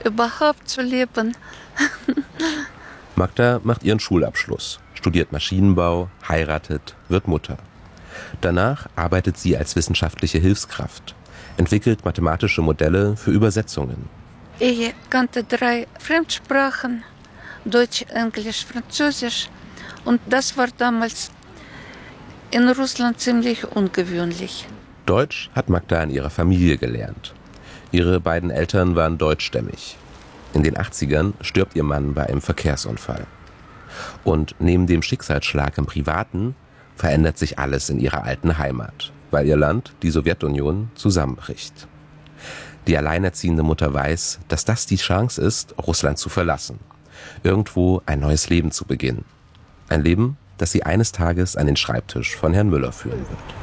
überhaupt zu leben. Magda macht ihren Schulabschluss, studiert Maschinenbau, heiratet, wird Mutter. Danach arbeitet sie als wissenschaftliche Hilfskraft, entwickelt mathematische Modelle für Übersetzungen. Ich kannte 3 Fremdsprachen, Deutsch, Englisch, Französisch. Und das war damals in Russland ziemlich ungewöhnlich. Deutsch hat Magda in ihrer Familie gelernt. Ihre beiden Eltern waren deutschstämmig. In den 80ern stirbt ihr Mann bei einem Verkehrsunfall. Und neben dem Schicksalsschlag im Privaten verändert sich alles in ihrer alten Heimat, weil ihr Land, die Sowjetunion, zusammenbricht. Die alleinerziehende Mutter weiß, dass das die Chance ist, Russland zu verlassen. Irgendwo ein neues Leben zu beginnen. Ein Leben, das sie eines Tages an den Schreibtisch von Herrn Müller führen wird.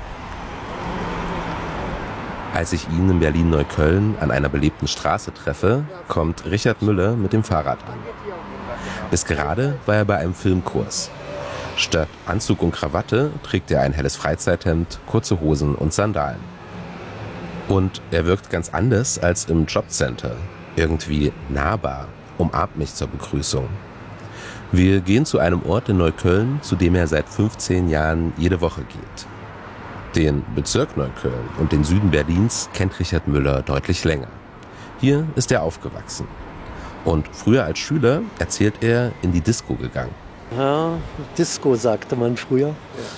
Als ich ihn in Berlin-Neukölln an einer belebten Straße treffe, kommt Richard Müller mit dem Fahrrad an. Bis gerade war er bei einem Filmkurs. Statt Anzug und Krawatte trägt er ein helles Freizeithemd, kurze Hosen und Sandalen. Und er wirkt ganz anders als im Jobcenter. Irgendwie nahbar, umarmt mich zur Begrüßung. Wir gehen zu einem Ort in Neukölln, zu dem er seit 15 Jahren jede Woche geht. Den Bezirk Neukölln und den Süden Berlins kennt Richard Müller deutlich länger. Hier ist er aufgewachsen. Und früher als Schüler, erzählt er, in die Disco gegangen. Ja, Disco sagte man früher.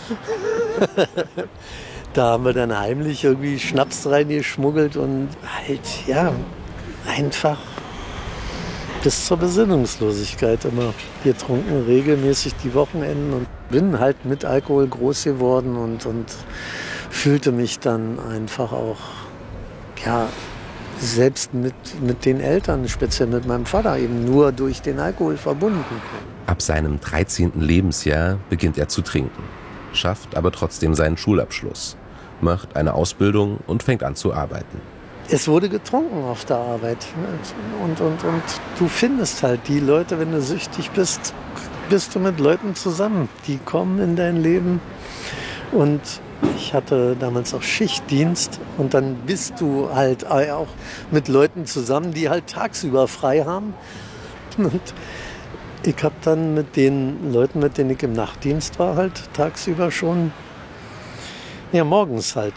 Da haben wir dann heimlich irgendwie Schnaps reingeschmuggelt und halt, ja, einfach bis zur Besinnungslosigkeit immer getrunken, regelmäßig die Wochenenden und bin halt mit Alkohol groß geworden und fühlte mich dann einfach auch, ja, selbst mit den Eltern, speziell mit meinem Vater, eben nur durch den Alkohol verbunden. Ab seinem 13. Lebensjahr beginnt er zu trinken, schafft aber trotzdem seinen Schulabschluss, macht eine Ausbildung und fängt an zu arbeiten. Es wurde getrunken auf der Arbeit und du findest halt die Leute, wenn du süchtig bist, bist du mit Leuten zusammen, die kommen in dein Leben und ich hatte damals auch Schichtdienst und dann bist du halt auch mit Leuten zusammen, die halt tagsüber frei haben. Und ich habe dann mit den Leuten, mit denen ich im Nachtdienst war, halt tagsüber schon, ja morgens halt,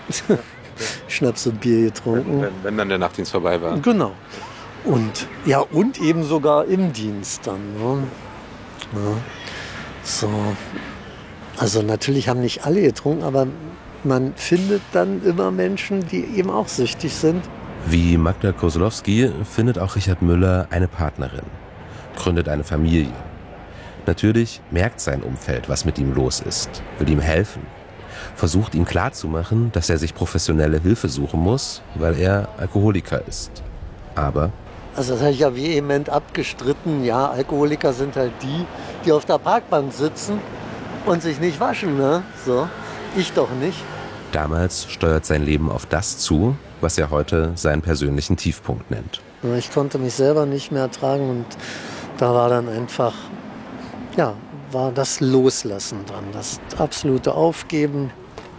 Schnaps und Bier getrunken. Wenn dann der Nachtdienst vorbei war. Genau. Und ja, und eben sogar im Dienst dann. Ne? Ja. So. Also natürlich haben nicht alle getrunken, aber man findet dann immer Menschen, die eben auch süchtig sind. Wie Magda Kozlowski findet auch Richard Müller eine Partnerin, gründet eine Familie. Natürlich merkt sein Umfeld, was mit ihm los ist, will ihm helfen, versucht ihm klarzumachen, dass er sich professionelle Hilfe suchen muss, weil er Alkoholiker ist. Aber also das habe ich ja vehement abgestritten. Ja, Alkoholiker sind halt die auf der Parkbank sitzen und sich nicht waschen, ne? So, ich doch nicht. Damals steuert sein Leben auf das zu, was er heute seinen persönlichen Tiefpunkt nennt. Ich konnte mich selber nicht mehr ertragen und da war dann einfach, ja, war das Loslassen dran, das absolute Aufgeben.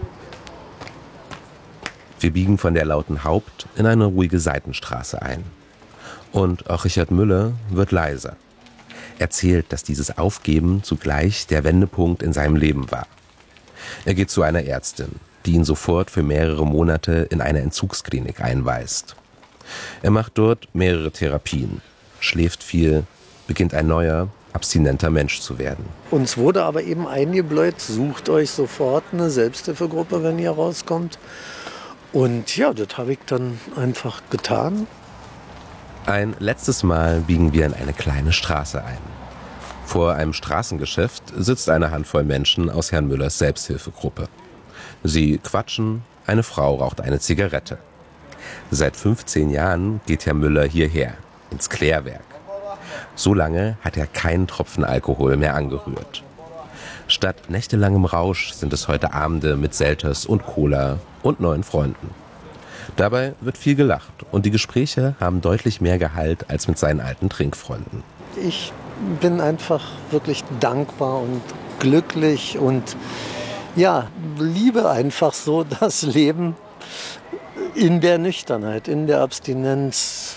Wir biegen von der lauten Haupt- in eine ruhige Seitenstraße ein. Und auch Richard Müller wird leiser. Erzählt, dass dieses Aufgeben zugleich der Wendepunkt in seinem Leben war. Er geht zu einer Ärztin, die ihn sofort für mehrere Monate in eine Entzugsklinik einweist. Er macht dort mehrere Therapien, schläft viel, beginnt ein neuer, abstinenter Mensch zu werden. Uns wurde aber eben eingebläut, sucht euch sofort eine Selbsthilfegruppe, wenn ihr rauskommt. Und ja, das habe ich dann einfach getan. Ein letztes Mal biegen wir in eine kleine Straße ein. Vor einem Straßengeschäft sitzt eine Handvoll Menschen aus Herrn Müllers Selbsthilfegruppe. Sie quatschen, eine Frau raucht eine Zigarette. Seit 15 Jahren geht Herr Müller hierher, ins Klärwerk. So lange hat er keinen Tropfen Alkohol mehr angerührt. Statt nächtelangem Rausch sind es heute Abende mit Selters und Cola und neuen Freunden. Dabei wird viel gelacht und die Gespräche haben deutlich mehr Gehalt als mit seinen alten Trinkfreunden. Ich bin einfach wirklich dankbar und glücklich und ja, liebe einfach so das Leben in der Nüchternheit, in der Abstinenz.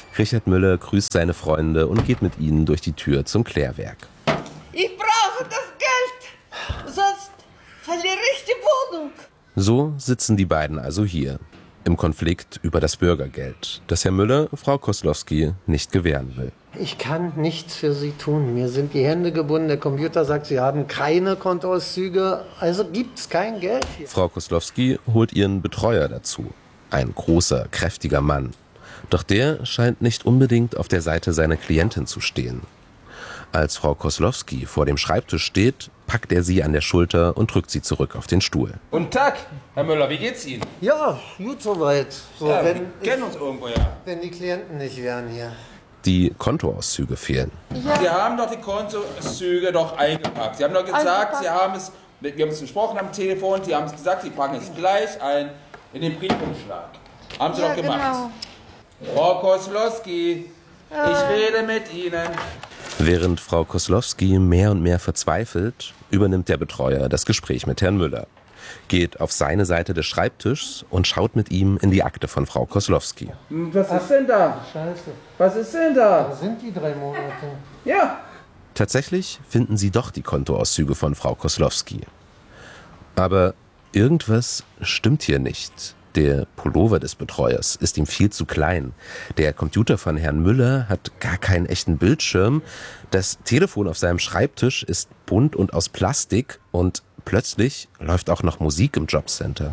Richard Müller grüßt seine Freunde und geht mit ihnen durch die Tür zum Klärwerk. Ich brauche das Geld, sonst verliere ich die Wohnung. So sitzen die beiden also hier, im Konflikt über das Bürgergeld, das Herr Müller Frau Koslowski nicht gewähren will. Ich kann nichts für Sie tun. Mir sind die Hände gebunden. Der Computer sagt, Sie haben keine Kontoauszüge. Also gibt es kein Geld hier. Frau Koslowski holt ihren Betreuer dazu. Ein großer, kräftiger Mann. Doch der scheint nicht unbedingt auf der Seite seiner Klientin zu stehen. Als Frau Koslowski vor dem Schreibtisch steht, packt er sie an der Schulter und drückt sie zurück auf den Stuhl. Guten Tag, Herr Müller, wie geht's Ihnen? Ja, gut soweit. So, Ja, wir kennen uns irgendwo, ja. wenn die Klienten nicht wären hier. Die Kontoauszüge fehlen. Sie haben doch die Kontoauszüge doch eingepackt. Sie haben doch gesagt, wir haben es besprochen am Telefon, Sie haben es gesagt, Sie packen es gleich ein in den Briefumschlag. Haben Sie doch gemacht. Genau. Frau Koslowski, ich rede mit Ihnen. Während Frau Koslowski mehr und mehr verzweifelt, übernimmt der Betreuer das Gespräch mit Herrn Müller, geht auf seine Seite des Schreibtischs und schaut mit ihm in die Akte von Frau Koslowski. Was ist denn da? Scheiße. Was ist denn da? Da sind die 3 Monate. Ja. Tatsächlich finden sie doch die Kontoauszüge von Frau Koslowski. Aber irgendwas stimmt hier nicht. Der Pullover des Betreuers ist ihm viel zu klein. Der Computer von Herrn Müller hat gar keinen echten Bildschirm. Das Telefon auf seinem Schreibtisch ist bunt und aus Plastik. Und plötzlich läuft auch noch Musik im Jobcenter.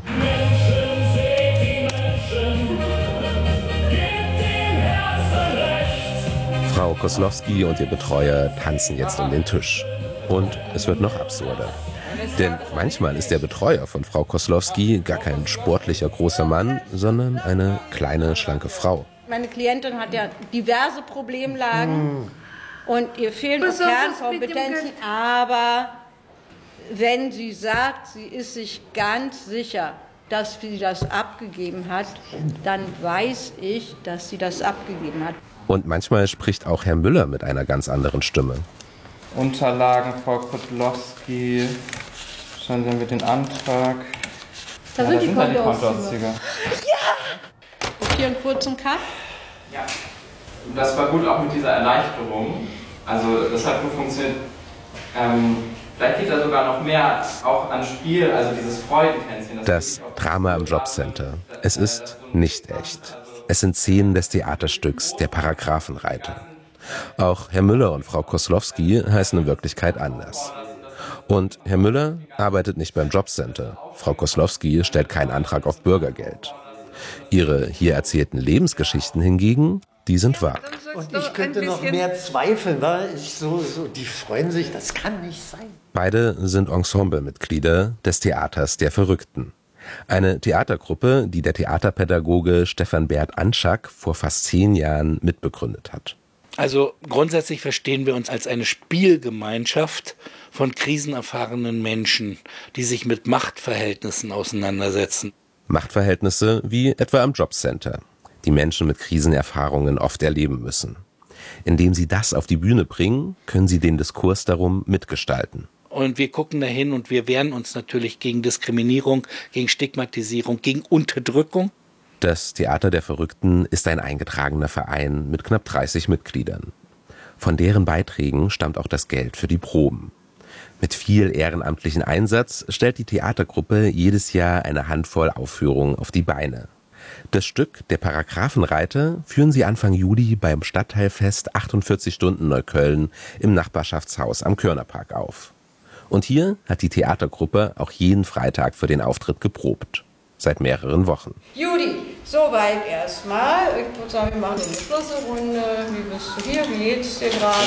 Frau Koslowski und ihr Betreuer tanzen jetzt um den Tisch. Und es wird noch absurder. Denn manchmal ist der Betreuer von Frau Koslowski gar kein sportlicher großer Mann, sondern eine kleine, schlanke Frau. Meine Klientin hat ja diverse Problemlagen und ihr fehlen auch Kernkompetenzen. Aber wenn sie sagt, sie ist sich ganz sicher, dass sie das abgegeben hat, dann weiß ich, dass sie das abgegeben hat. Und manchmal spricht auch Herr Müller mit einer ganz anderen Stimme. Unterlagen, Frau Kotlowski. Schauen Sie mit den Antrag. Da sind die Kontoauszüge. Und hier einen kurzen Cut. Ja. Das war gut auch mit dieser Erleichterung. Also das hat gut funktioniert. Vielleicht geht da sogar noch mehr auch an Spiel, also dieses Freudentänzchen. Das Drama im Jobcenter. Es ist nicht echt. Es sind Szenen des Theaterstücks Der Paragraphenreiter. Auch Herr Müller und Frau Koslowski heißen in Wirklichkeit anders. Und Herr Müller arbeitet nicht beim Jobcenter. Frau Koslowski stellt keinen Antrag auf Bürgergeld. Ihre hier erzählten Lebensgeschichten hingegen, die sind wahr. Und ich könnte noch mehr zweifeln, weil die freuen sich, das kann nicht sein. Beide sind Ensemblemitglieder des Theaters der Verrückten. Eine Theatergruppe, die der Theaterpädagoge Stefan Bert Anschak vor fast 10 Jahren mitbegründet hat. Also grundsätzlich verstehen wir uns als eine Spielgemeinschaft von krisenerfahrenen Menschen, die sich mit Machtverhältnissen auseinandersetzen. Machtverhältnisse wie etwa am Jobcenter, die Menschen mit Krisenerfahrungen oft erleben müssen. Indem sie das auf die Bühne bringen, können sie den Diskurs darum mitgestalten. Und wir gucken dahin und wir wehren uns natürlich gegen Diskriminierung, gegen Stigmatisierung, gegen Unterdrückung. Das Theater der Verrückten ist ein eingetragener Verein mit knapp 30 Mitgliedern. Von deren Beiträgen stammt auch das Geld für die Proben. Mit viel ehrenamtlichen Einsatz stellt die Theatergruppe jedes Jahr eine Handvoll Aufführungen auf die Beine. Das Stück Der Paragraphenreiter führen sie Anfang Juli beim Stadtteilfest 48 Stunden Neukölln im Nachbarschaftshaus am Körnerpark auf. Und hier hat die Theatergruppe auch jeden Freitag für den Auftritt geprobt. Seit mehreren Wochen. Judy, soweit erstmal. Ich würde sagen, wir machen eine Schlüsselrunde. Wie bist du hier? Wie geht's dir gerade?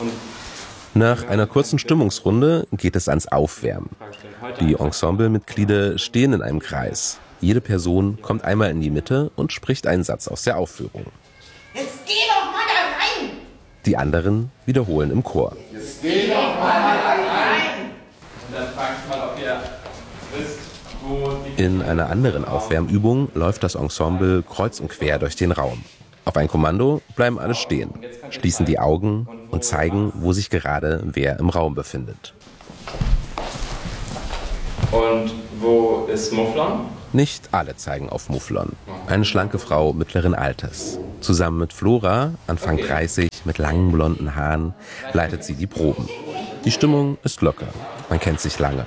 Nach einer kurzen Stimmungsrunde geht es ans Aufwärmen. Die Ensemblemitglieder stehen in einem Kreis. Jede Person kommt einmal in die Mitte und spricht einen Satz aus der Aufführung. Jetzt geh doch mal da rein! Die anderen wiederholen im Chor. Jetzt geh doch mal rein! Und dann fragt mal, ob ihr wisst, wo die... In einer anderen Aufwärmübung läuft das Ensemble kreuz und quer durch den Raum. Auf ein Kommando bleiben alle stehen, schließen die Augen und zeigen, wo sich gerade wer im Raum befindet. Und wo ist Mufflon? Nicht alle zeigen auf Mufflon. Eine schlanke Frau mittleren Alters. Zusammen mit Flora, Anfang 30, mit langen blonden Haaren, leitet sie die Proben. Die Stimmung ist locker, man kennt sich lange.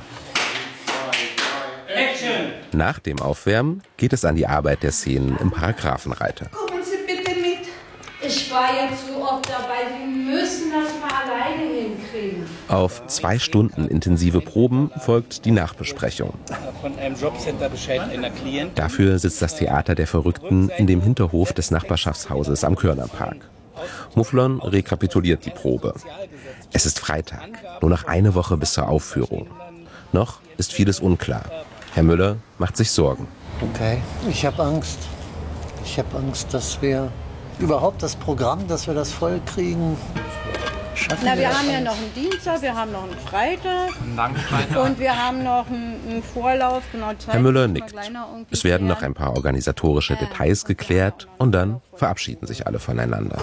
Nach dem Aufwärmen geht es an die Arbeit der Szenen im Paragraphenreiter. Kommen Sie bitte mit. Ich war jetzt so oft dabei, Sie müssen das mal alleine hinkriegen. Auf 2 Stunden intensive Proben folgt die Nachbesprechung. Von einem Jobcenter Bescheid einer Klientin. Dafür sitzt das Theater der Verrückten in dem Hinterhof des Nachbarschaftshauses am Körnerpark. Mufflon rekapituliert die Probe. Es ist Freitag, nur noch eine Woche bis zur Aufführung. Noch ist vieles unklar. Herr Müller macht sich Sorgen. Okay, ich habe Angst. Ich habe Angst, dass wir überhaupt das Programm, dass wir das voll kriegen, schaffen. Na, wir haben ja noch einen Dienstag, wir haben noch einen Freitag und wir haben noch einen Vorlauf. Genau, Herr Müller nickt. Es werden noch ein paar organisatorische Details geklärt und dann verabschieden sich alle voneinander.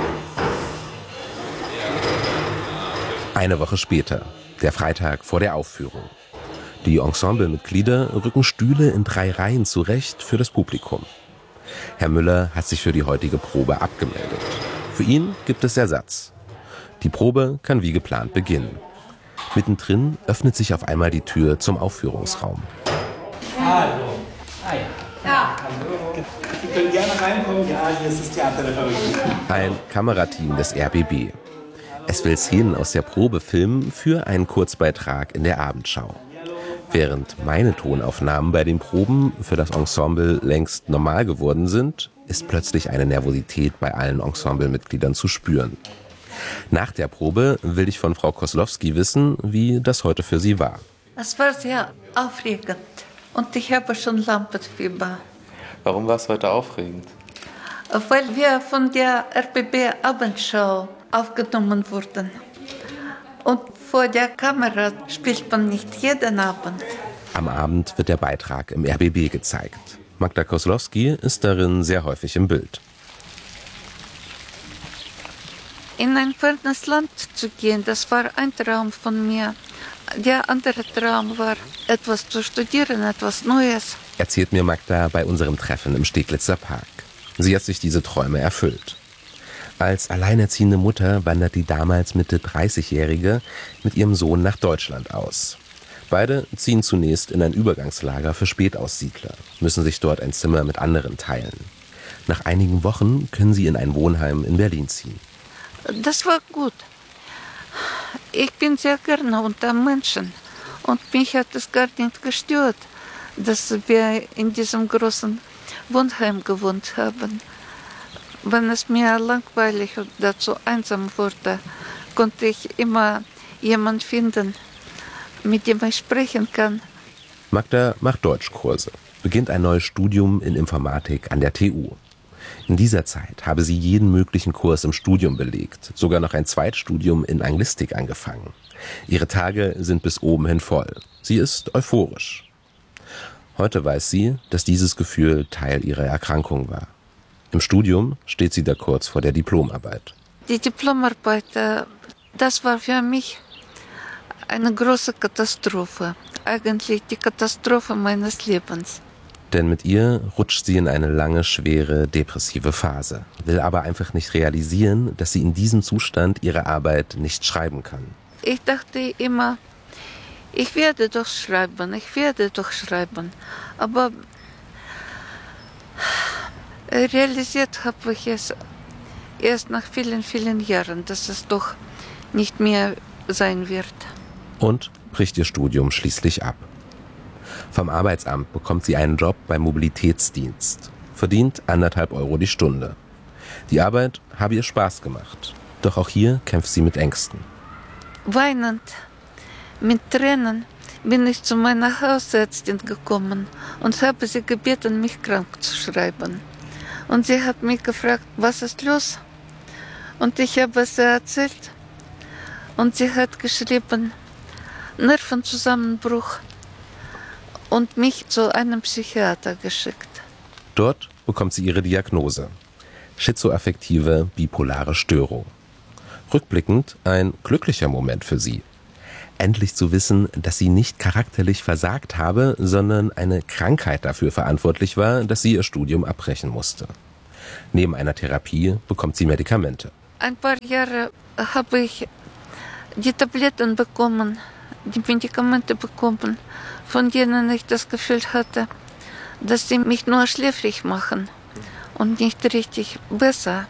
Eine Woche später, der Freitag vor der Aufführung. Die Ensemblemitglieder rücken Stühle in 3 Reihen zurecht für das Publikum. Herr Müller hat sich für die heutige Probe abgemeldet. Für ihn gibt es Ersatz. Die Probe kann wie geplant beginnen. Mittendrin öffnet sich auf einmal die Tür zum Aufführungsraum. Hallo. Ja. Sie können gerne reinkommen. Ja, hier ist das Theater der Verrückten. Ein Kamerateam des RBB. Es will Szenen aus der Probe filmen für einen Kurzbeitrag in der Abendschau. Während meine Tonaufnahmen bei den Proben für das Ensemble längst normal geworden sind, ist plötzlich eine Nervosität bei allen Ensemblemitgliedern zu spüren. Nach der Probe will ich von Frau Koslowski wissen, wie das heute für sie war. Es war sehr aufregend und ich habe schon Lampenfieber. Warum war es heute aufregend? Weil wir von der RBB-Abendschau aufgenommen wurden. Und vor der Kamera spielt man nicht jeden Abend. Am Abend wird der Beitrag im RBB gezeigt. Magda Koslowski ist darin sehr häufig im Bild. In ein fernes Land zu gehen, das war ein Traum von mir. Der andere Traum war, etwas zu studieren, etwas Neues. Erzählt mir Magda bei unserem Treffen im Steglitzer Park. Sie hat sich diese Träume erfüllt. Als alleinerziehende Mutter wandert die damals Mitte 30-Jährige mit ihrem Sohn nach Deutschland aus. Beide ziehen zunächst in ein Übergangslager für Spätaussiedler, müssen sich dort ein Zimmer mit anderen teilen. Nach einigen Wochen können sie in ein Wohnheim in Berlin ziehen. Das war gut. Ich bin sehr gerne unter Menschen und mich hat es gar nicht gestört, dass wir in diesem großen Wohnheim gewohnt haben. Wenn es mir langweilig oder zu einsam wurde, konnte ich immer jemanden finden, mit dem ich sprechen kann. Magda macht Deutschkurse, beginnt ein neues Studium in Informatik an der TU. In dieser Zeit habe sie jeden möglichen Kurs im Studium belegt, sogar noch ein Zweitstudium in Anglistik angefangen. Ihre Tage sind bis oben hin voll. Sie ist euphorisch. Heute weiß sie, dass dieses Gefühl Teil ihrer Erkrankung war. Im Studium steht sie da kurz vor der Diplomarbeit. Die Diplomarbeit, das war für mich eine große Katastrophe. Eigentlich die Katastrophe meines Lebens. Denn mit ihr rutscht sie in eine lange, schwere, depressive Phase, will aber einfach nicht realisieren, dass sie in diesem Zustand ihre Arbeit nicht schreiben kann. Ich dachte immer, ich werde doch schreiben. Aber realisiert habe ich es erst nach vielen, vielen Jahren, dass es doch nicht mehr sein wird. Und bricht ihr Studium schließlich ab. Vom Arbeitsamt bekommt sie einen Job beim Mobilitätsdienst, verdient 1,5 € die Stunde. Die Arbeit habe ihr Spaß gemacht, doch auch hier kämpft sie mit Ängsten. Weinend, mit Tränen bin ich zu meiner Hausärztin gekommen und habe sie gebeten, mich krank zu schreiben. Und sie hat mich gefragt, was ist los? Und ich habe es erzählt. Und sie hat geschrieben, Nervenzusammenbruch und mich zu einem Psychiater geschickt. Dort bekommt sie ihre Diagnose: schizoaffektive bipolare Störung. Rückblickend ein glücklicher Moment für sie. Endlich zu wissen, dass sie nicht charakterlich versagt habe, sondern eine Krankheit dafür verantwortlich war, dass sie ihr Studium abbrechen musste. Neben einer Therapie bekommt sie Medikamente. Ein paar Jahre habe ich die Tabletten bekommen, die Medikamente bekommen, von denen ich das Gefühl hatte, dass sie mich nur schläfrig machen und nicht richtig besser.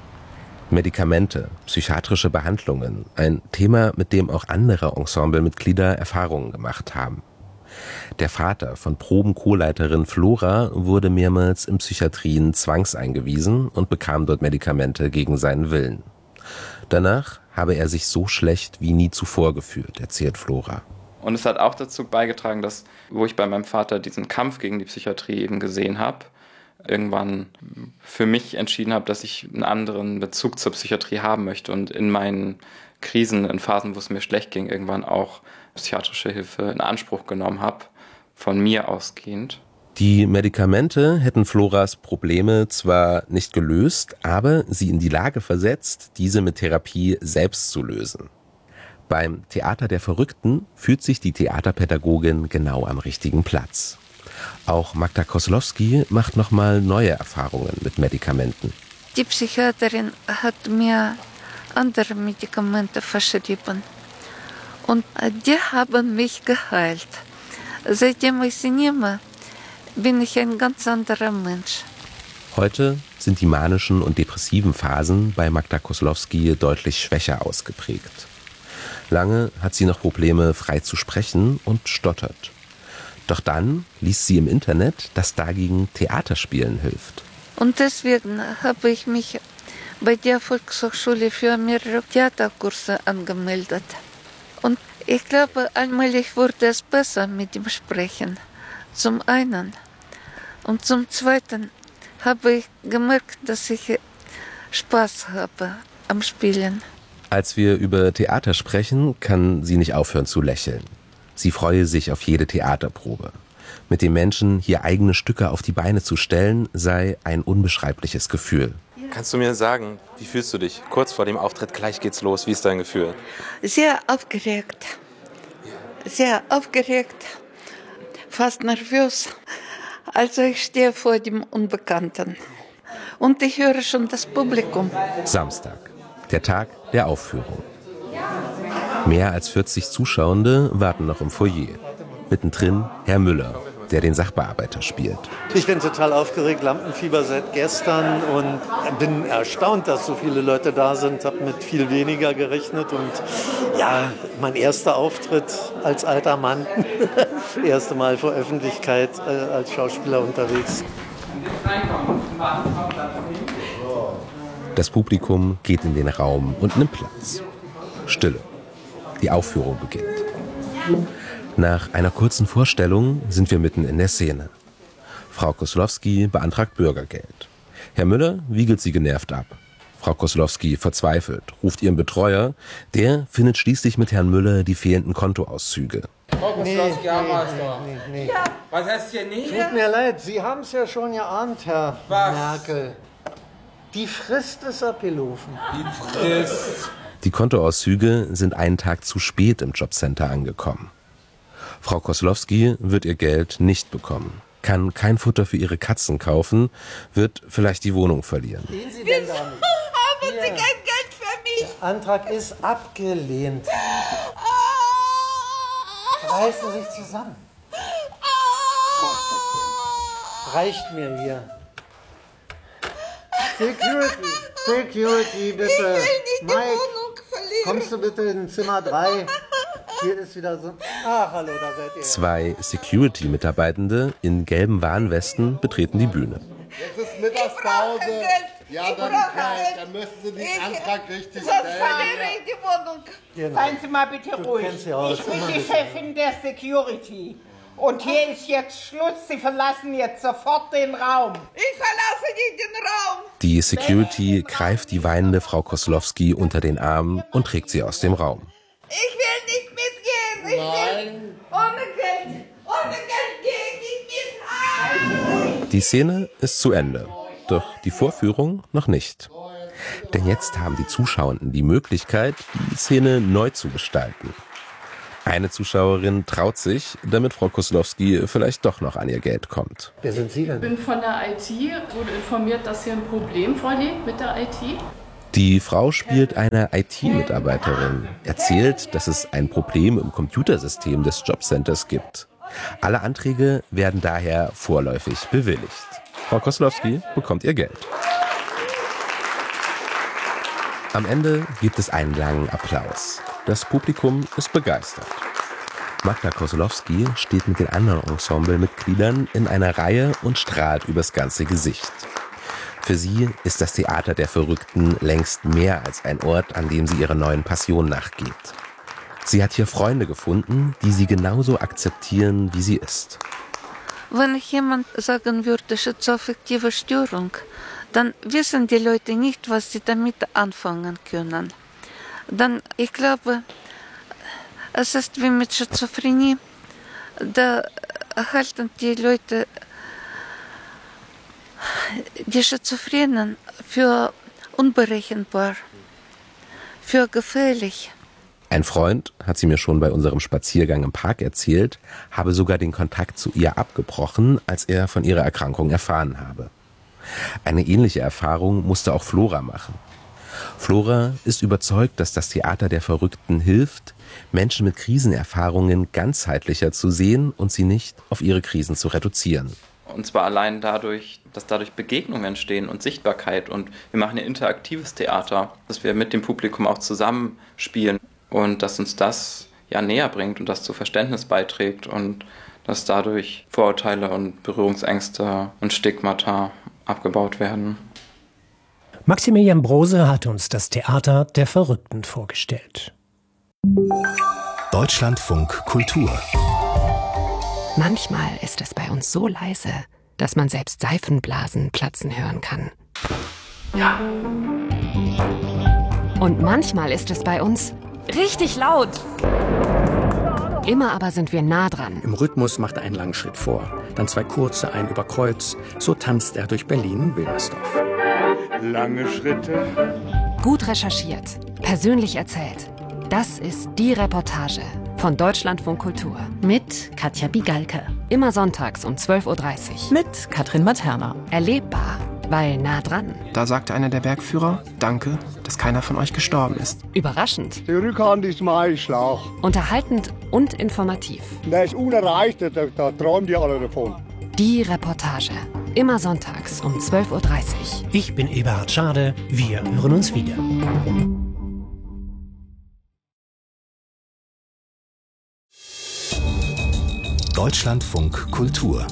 Medikamente, psychiatrische Behandlungen, ein Thema, mit dem auch andere Ensemblemitglieder Erfahrungen gemacht haben. Der Vater von Proben-Co-Leiterin Flora wurde mehrmals in Psychiatrien zwangseingewiesen und bekam dort Medikamente gegen seinen Willen. Danach habe er sich so schlecht wie nie zuvor gefühlt, erzählt Flora. Und es hat auch dazu beigetragen, dass, wo ich bei meinem Vater diesen Kampf gegen die Psychiatrie eben gesehen habe, irgendwann für mich entschieden habe, dass ich einen anderen Bezug zur Psychiatrie haben möchte und in meinen Krisen, in Phasen, wo es mir schlecht ging, irgendwann auch psychiatrische Hilfe in Anspruch genommen habe, von mir ausgehend. Die Medikamente hätten Floras Probleme zwar nicht gelöst, aber sie in die Lage versetzt, diese mit Therapie selbst zu lösen. Beim Theater der Verrückten fühlt sich die Theaterpädagogin genau am richtigen Platz. Auch Magda Koslowski macht nochmal neue Erfahrungen mit Medikamenten. Die Psychiaterin hat mir andere Medikamente verschrieben. Und die haben mich geheilt. Seitdem ich sie nehme, bin ich ein ganz anderer Mensch. Heute sind die manischen und depressiven Phasen bei Magda Koslowski deutlich schwächer ausgeprägt. Lange hat sie noch Probleme, frei zu sprechen und stottert. Doch dann liest sie im Internet, dass dagegen Theaterspielen hilft. Und deswegen habe ich mich bei der Volkshochschule für mehrere Theaterkurse angemeldet. Und ich glaube, allmählich wurde es besser mit dem Sprechen. Zum einen. Und zum zweiten habe ich gemerkt, dass ich Spaß habe am Spielen. Als wir über Theater sprechen, kann sie nicht aufhören zu lächeln. Sie freue sich auf jede Theaterprobe. Mit den Menschen hier eigene Stücke auf die Beine zu stellen, sei ein unbeschreibliches Gefühl. Kannst du mir sagen, wie fühlst du dich? Kurz vor dem Auftritt, gleich geht's los. Wie ist dein Gefühl? Sehr aufgeregt. Sehr aufgeregt. Fast nervös. Also ich stehe vor dem Unbekannten. Und ich höre schon das Publikum. Samstag, der Tag der Aufführung. Mehr als 40 Zuschauende warten noch im Foyer. Mittendrin Herr Müller, der den Sachbearbeiter spielt. Ich bin total aufgeregt, Lampenfieber seit gestern und bin erstaunt, dass so viele Leute da sind. Habe mit viel weniger gerechnet und ja, mein erster Auftritt als alter Mann. Erste Mal vor Öffentlichkeit als Schauspieler unterwegs. Das Publikum geht in den Raum und nimmt Platz. Stille. Die Aufführung beginnt. Nach einer kurzen Vorstellung sind wir mitten in der Szene. Frau Koslowski beantragt Bürgergeld. Herr Müller wiegelt sie genervt ab. Frau Koslowski verzweifelt, ruft ihren Betreuer. Der findet schließlich mit Herrn Müller die fehlenden Kontoauszüge. Frau Koslowski, nee. Ja. Was heißt hier nicht? Tut mir leid, Sie haben es ja schon geahnt, Herr Was? Merkel. Die Frist ist abgelaufen. Die Frist. Die Kontoauszüge sind einen Tag zu spät im Jobcenter angekommen. Frau Koslowski wird ihr Geld nicht bekommen, kann kein Futter für ihre Katzen kaufen, wird vielleicht die Wohnung verlieren. Gehen Sie denn da nicht? Haben Sie kein Geld für mich? Der Antrag ist abgelehnt. Reißen Sie sich zusammen. Reicht mir hier. Security, bitte. Ich will nicht die Mike, Wohnung verlieren. kommst du bitte in Zimmer 3? Hier ist wieder so... Ach, hallo, da seid ihr. 2 Security-Mitarbeitende in gelben Warnwesten betreten die Bühne. Jetzt ist Mittagspause. Ja, dann müssen Sie den Antrag richtig Sonst verliere ich die Wohnung. Genau. Seien Sie mal bitte ruhig. Ich bin die Chefin der Security. Und hier ist jetzt Schluss. Sie verlassen jetzt sofort den Raum. Ich verlasse nicht den Raum. Die Security greift die weinende Frau Koslowski unter den Arm und trägt sie aus dem Raum. Ich will nicht mitgehen. Will ohne Geld gehe ich nicht mit. Die Szene ist zu Ende, doch die Vorführung noch nicht. Denn jetzt haben die Zuschauenden die Möglichkeit, die Szene neu zu gestalten. Eine Zuschauerin traut sich, damit Frau Koslowski vielleicht doch noch an ihr Geld kommt. Wer sind Sie denn? Ich bin von der IT, wurde informiert, dass hier ein Problem vorliegt mit der IT. Die Frau spielt eine IT-Mitarbeiterin, erzählt, dass es ein Problem im Computersystem des Jobcenters gibt. Alle Anträge werden daher vorläufig bewilligt. Frau Koslowski bekommt ihr Geld. Am Ende gibt es einen langen Applaus. Das Publikum ist begeistert. Magda Koslowski steht mit den anderen Ensemblemitgliedern in einer Reihe und strahlt übers ganze Gesicht. Für sie ist das Theater der Verrückten längst mehr als ein Ort, an dem sie ihrer neuen Passion nachgeht. Sie hat hier Freunde gefunden, die sie genauso akzeptieren, wie sie ist. Wenn jemand sagen würde, schizoaffektive Störung, dann wissen die Leute nicht, was sie damit anfangen können. Dann, ich glaube, es ist wie mit Schizophrenie. Da halten die Leute die Schizophrenen für unberechenbar, für gefährlich. Ein Freund, hat sie mir schon bei unserem Spaziergang im Park erzählt, habe sogar den Kontakt zu ihr abgebrochen, als er von ihrer Erkrankung erfahren habe. Eine ähnliche Erfahrung musste auch Flora machen. Flora ist überzeugt, dass das Theater der Verrückten hilft, Menschen mit Krisenerfahrungen ganzheitlicher zu sehen und sie nicht auf ihre Krisen zu reduzieren. Und zwar allein dadurch, dass dadurch Begegnungen entstehen und Sichtbarkeit. Und wir machen ja interaktives Theater, dass wir mit dem Publikum auch zusammenspielen und dass uns das ja näher bringt und das zu Verständnis beiträgt und dass dadurch Vorurteile und Berührungsängste und Stigmata abgebaut werden. Maximilian Brose hat uns das Theater der Verrückten vorgestellt. Deutschlandfunk Kultur. Manchmal ist es bei uns so leise, dass man selbst Seifenblasen platzen hören kann. Ja. Und manchmal ist es bei uns richtig laut. Immer aber sind wir nah dran. Im Rhythmus macht er einen langen Schritt vor, dann 2 kurze, ein über Kreuz. So tanzt er durch Berlin-Wilmersdorf. Lange Schritte. Gut recherchiert, persönlich erzählt. Das ist die Reportage von Deutschlandfunk Kultur. Mit Katja Bigalke. Immer sonntags um 12.30 Uhr. Mit Katrin Materna. Erlebbar, weil nah dran. Da sagte einer der Bergführer, danke, dass keiner von euch gestorben ist. Überraschend. Die Rückhand ist mein Schlauch. Unterhaltend und informativ. Der ist unerreicht, da träumen die alle davon. Die Reportage. Immer sonntags um 12.30 Uhr. Ich bin Eberhard Schade. Wir hören uns wieder. Deutschlandfunk Kultur.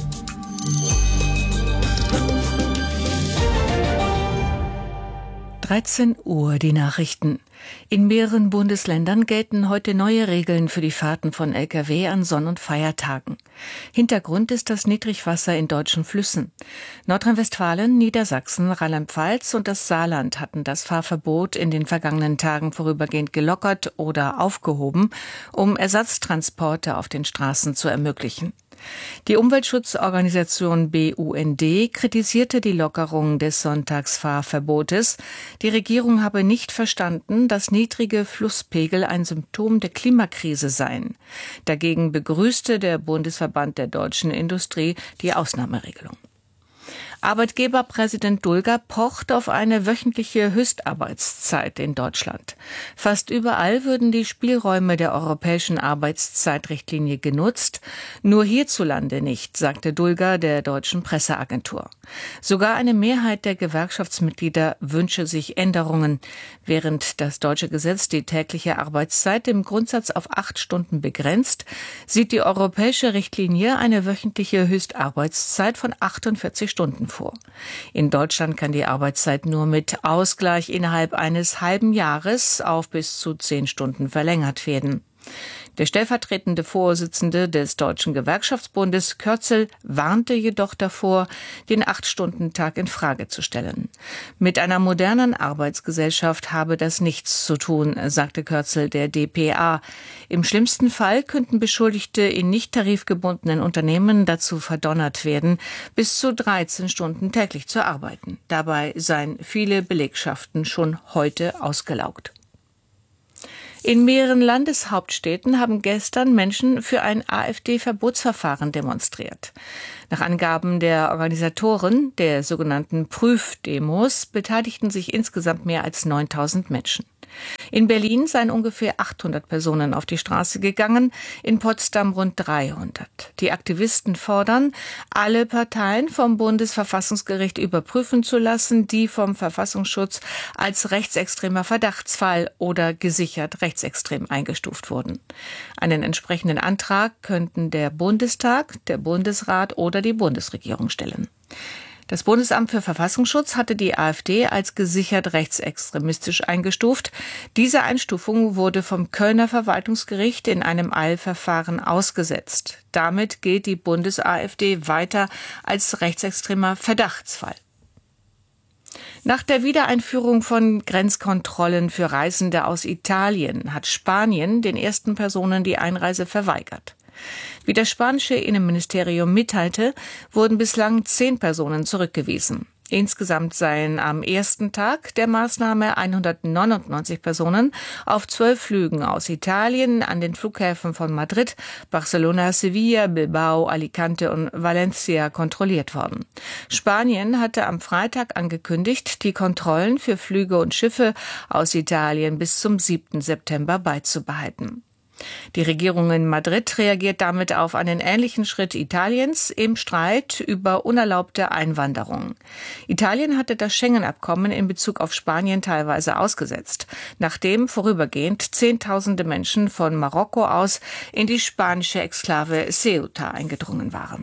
Uhr die Nachrichten. In mehreren Bundesländern gelten heute neue Regeln für die Fahrten von Lkw an Sonn- und Feiertagen. Hintergrund ist das Niedrigwasser in deutschen Flüssen. Nordrhein-Westfalen, Niedersachsen, Rheinland-Pfalz und das Saarland hatten das Fahrverbot in den vergangenen Tagen vorübergehend gelockert oder aufgehoben, um Ersatztransporte auf den Straßen zu ermöglichen. Die Umweltschutzorganisation BUND kritisierte die Lockerung des Sonntagsfahrverbotes. Die Regierung habe nicht verstanden, dass niedrige Flusspegel ein Symptom der Klimakrise seien. Dagegen begrüßte der Bundesverband der deutschen Industrie die Ausnahmeregelung. Arbeitgeberpräsident Dulger pocht auf eine wöchentliche Höchstarbeitszeit in Deutschland. Fast überall würden die Spielräume der europäischen Arbeitszeitrichtlinie genutzt, nur hierzulande nicht, sagte Dulger der deutschen Presseagentur. Sogar eine Mehrheit der Gewerkschaftsmitglieder wünsche sich Änderungen. Während das deutsche Gesetz die tägliche Arbeitszeit im Grundsatz auf 8 Stunden begrenzt, sieht die europäische Richtlinie eine wöchentliche Höchstarbeitszeit von 48 Stunden vor. In Deutschland kann die Arbeitszeit nur mit Ausgleich innerhalb eines halben Jahres auf bis zu 10 Stunden verlängert werden. Der stellvertretende Vorsitzende des Deutschen Gewerkschaftsbundes, Körzel, warnte jedoch davor, den 8-Stunden-Tag in Frage zu stellen. Mit einer modernen Arbeitsgesellschaft habe das nichts zu tun, sagte Körzel der dpa. Im schlimmsten Fall könnten Beschuldigte in nicht tarifgebundenen Unternehmen dazu verdonnert werden, bis zu 13 Stunden täglich zu arbeiten. Dabei seien viele Belegschaften schon heute ausgelaugt. In mehreren Landeshauptstädten haben gestern Menschen für ein AfD-Verbotsverfahren demonstriert. Nach Angaben der Organisatoren der sogenannten Prüfdemos beteiligten sich insgesamt mehr als 9.000 Menschen. In Berlin seien ungefähr 800 Personen auf die Straße gegangen, in Potsdam rund 300. Die Aktivisten fordern, alle Parteien vom Bundesverfassungsgericht überprüfen zu lassen, die vom Verfassungsschutz als rechtsextremer Verdachtsfall oder gesichert rechtsextrem eingestuft wurden. Einen entsprechenden Antrag könnten der Bundestag, der Bundesrat oder die Bundesregierung stellen. Das Bundesamt für Verfassungsschutz hatte die AfD als gesichert rechtsextremistisch eingestuft. Diese Einstufung wurde vom Kölner Verwaltungsgericht in einem Eilverfahren ausgesetzt. Damit gilt die Bundes-AfD weiter als rechtsextremer Verdachtsfall. Nach der Wiedereinführung von Grenzkontrollen für Reisende aus Italien hat Spanien den ersten Personen die Einreise verweigert. Wie das spanische Innenministerium mitteilte, wurden bislang 10 Personen zurückgewiesen. Insgesamt seien am ersten Tag der Maßnahme 199 Personen auf 12 Flügen aus Italien an den Flughäfen von Madrid, Barcelona, Sevilla, Bilbao, Alicante und Valencia kontrolliert worden. Spanien hatte am Freitag angekündigt, die Kontrollen für Flüge und Schiffe aus Italien bis zum 7. September beizubehalten. Die Regierung in Madrid reagiert damit auf einen ähnlichen Schritt Italiens im Streit über unerlaubte Einwanderung. Italien hatte das Schengen-Abkommen in Bezug auf Spanien teilweise ausgesetzt, nachdem vorübergehend Zehntausende Menschen von Marokko aus in die spanische Exklave Ceuta eingedrungen waren.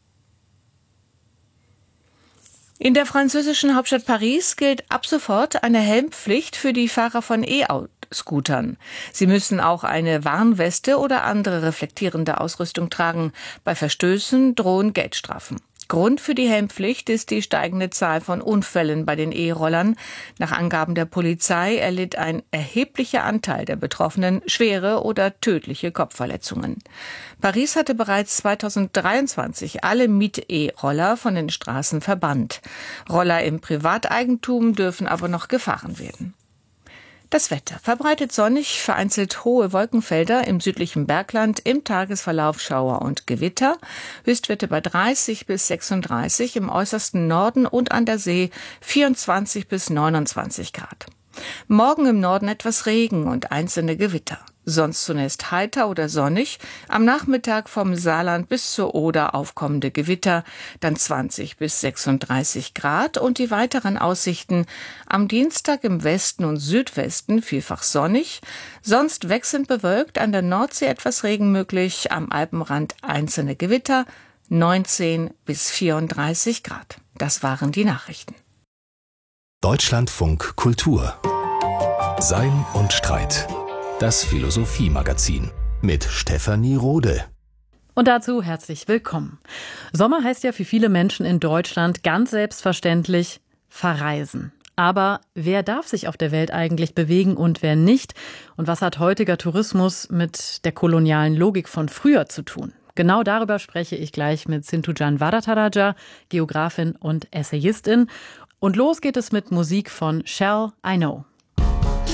In der französischen Hauptstadt Paris gilt ab sofort eine Helmpflicht für die Fahrer von E-Scootern. Sie müssen auch eine Warnweste oder andere reflektierende Ausrüstung tragen. Bei Verstößen drohen Geldstrafen. Grund für die Helmpflicht ist die steigende Zahl von Unfällen bei den E-Rollern. Nach Angaben der Polizei erlitt ein erheblicher Anteil der Betroffenen schwere oder tödliche Kopfverletzungen. Paris hatte bereits 2023 alle Miet-E-Roller von den Straßen verbannt. Roller im Privateigentum dürfen aber noch gefahren werden. Das Wetter. Verbreitet sonnig, vereinzelt hohe Wolkenfelder im südlichen Bergland, im Tagesverlauf Schauer und Gewitter. Höchstwerte bei 30 bis 36, im äußersten Norden und an der See 24 bis 29 Grad. Morgen im Norden etwas Regen und einzelne Gewitter. Sonst zunächst heiter oder sonnig, am Nachmittag vom Saarland bis zur Oder aufkommende Gewitter, dann 20 bis 36 Grad und die weiteren Aussichten am Dienstag im Westen und Südwesten vielfach sonnig, sonst wechselnd bewölkt, an der Nordsee etwas Regen möglich, am Alpenrand einzelne Gewitter, 19 bis 34 Grad. Das waren die Nachrichten. Deutschlandfunk Kultur. Sein und Streit. Das Philosophie-Magazin mit Stefanie Rode. Und dazu herzlich willkommen. Sommer heißt ja für viele Menschen in Deutschland ganz selbstverständlich verreisen. Aber wer darf sich auf der Welt eigentlich bewegen und wer nicht? Und was hat heutiger Tourismus mit der kolonialen Logik von früher zu tun? Genau darüber spreche ich gleich mit Sintujan Varadaraja, Geografin und Essayistin. Und los geht es mit Musik von Shell I Know.